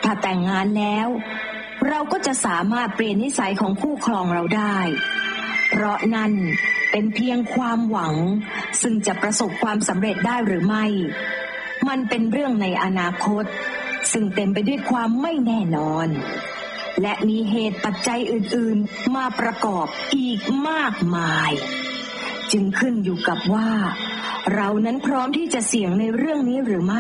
ถ้าแต่งงานแล้วเราก็จะสามารถเปลี่ยนนิสัยของคู่ครองเราได้เพราะนั่นเป็นเพียงความหวังซึ่งจะประสบความสำเร็จได้หรือไม่มันเป็นเรื่องในอนาคตซึ่งเต็มไปด้วยความไม่แน่นอนและมีเหตุปัจจัยอื่นๆมาประกอบอีกมากมายจึงขึ้นอยู่กับว่าเรานั้นพร้อมที่จะเสี่ยงในเรื่องนี้หรือไม่